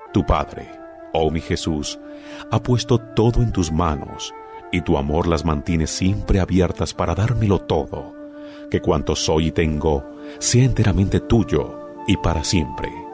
Tu Padre, oh mi Jesús, ha puesto todo en tus manos, y tu amor las mantiene siempre abiertas para dármelo todo, que cuanto soy y tengo sea enteramente tuyo y para siempre.